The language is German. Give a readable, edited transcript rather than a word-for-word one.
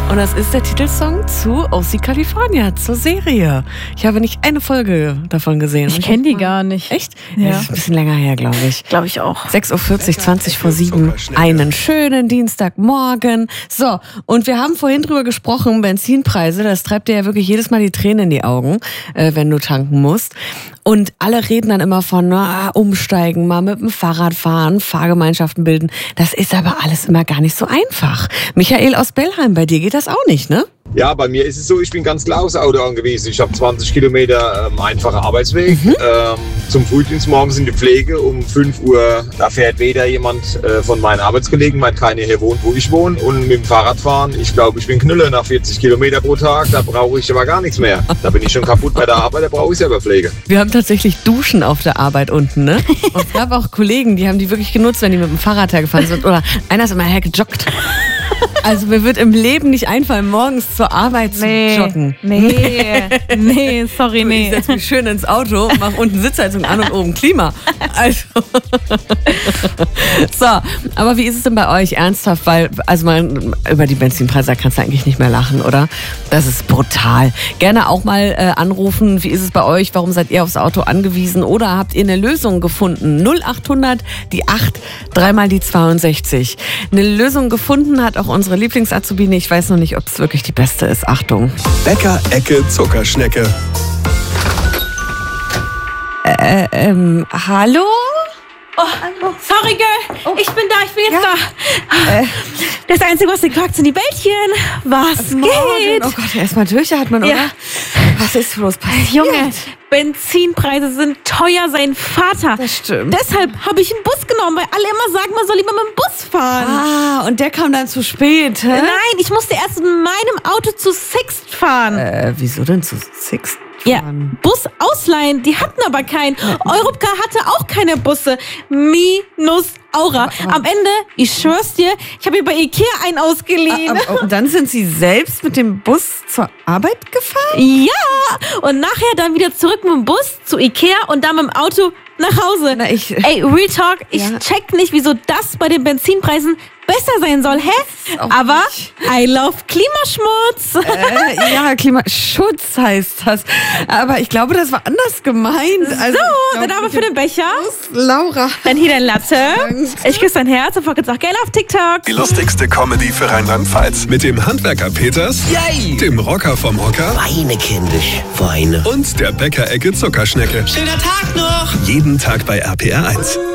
Und das ist der Titelsong zu OC California, zur Serie. Ich habe nicht eine Folge davon gesehen. Ich kenne die gar nicht. Echt? Ja. Das ist ein bisschen länger her, glaube ich. Glaube ich auch. 6.40 Uhr, 20 vor 7. Einen schönen Dienstagmorgen. So, und wir haben vorhin drüber gesprochen, Benzinpreise, das treibt dir ja wirklich jedes Mal die Tränen in die Augen, wenn du tanken musst. Und alle reden dann immer von umsteigen, mal mit dem Fahrrad fahren, Fahrgemeinschaften bilden. Das ist aber alles immer gar nicht so einfach. Michael aus Bellheim, bei dir geht das auch nicht, ne? Ja, bei mir ist es so, ich bin ganz klar aufs Auto angewiesen. Ich habe 20 Kilometer einfacher Arbeitsweg. Zum Frühdienst morgens in die Pflege um 5 Uhr. Da fährt weder jemand von meinen Arbeitskollegen, weil keiner hier wohnt, wo ich wohne. Und mit dem Fahrradfahren, ich glaube, ich bin Knüller nach 40 Kilometer pro Tag. Da brauche ich aber gar nichts mehr. Da bin ich schon kaputt bei der Arbeit, da brauche ich selber Pflege. Wir haben tatsächlich Duschen auf der Arbeit unten, ne? Und es gab auch Kollegen, die haben die wirklich genutzt, wenn die mit dem Fahrrad hergefahren sind. Oder einer ist immer hergejoggt. Also mir wird im Leben nicht einfallen, morgens zur Arbeit zu joggen. Nee, sorry, Ich setze mich schön ins Auto, mache unten Sitzheizung an und oben Klima. Also. So, aber wie ist es denn bei euch ernsthaft? Weil, also mal über die Benzinpreise kannst du eigentlich nicht mehr lachen, oder? Das ist brutal. Gerne auch mal anrufen, wie ist es bei euch? Warum seid ihr aufs Auto angewiesen? Oder habt ihr eine Lösung gefunden? 0800, die 8, 3 mal die 62. Eine Lösung gefunden hat auch unsere Lieblings-Azubine. Ich weiß noch nicht, ob es wirklich die beste ist. Achtung. Bäcker Ecke Zuckerschnecke. Hallo? Oh, sorry, Girl. Ich bin jetzt da. Das Einzige, was ihr klagt, sind die Bällchen. Was geht? Oh Gott, erstmal durchatmen, oder? Was ist bloß passiert? Junge, Benzinpreise sind teuer, sein Vater. Das stimmt. Deshalb habe ich einen Bus genommen, weil alle immer sagen, man soll lieber mit dem Bus fahren. Und der kam dann zu spät, hä? Nein, ich musste erst mit meinem Auto zu Sixt fahren. Wieso denn zu Sixt? Ja, Bus ausleihen, die hatten aber keinen. Europcar hatte auch keine Busse. Minus Aura. Am Ende, ich schwör's dir, ich habe mir bei Ikea einen ausgeliehen. Und dann sind Sie selbst mit dem Bus zur Arbeit gefahren? Ja, und nachher dann wieder zurück mit dem Bus zu Ikea und dann mit dem Auto nach Hause. Ey, Real Talk, ich check nicht, wieso das bei den Benzinpreisen besser sein soll, hä? Aber I love Klimaschmutz. Ja, Klimaschutz heißt das. Aber ich glaube, das war anders gemeint. Also, dann aber für den Becher. Laura. Dann hier dein Latte. Ich küsse dein Herz und folge jetzt auch gerne auf TikTok. Die lustigste Comedy für Rheinland-Pfalz. Mit dem Handwerker Peters, dem Rocker vom Hocker Weine, kindisch, weine. und der Bäcker Ecke Zuckerschnecke. Schöner Tag noch! Jeden Tag bei RPR 1.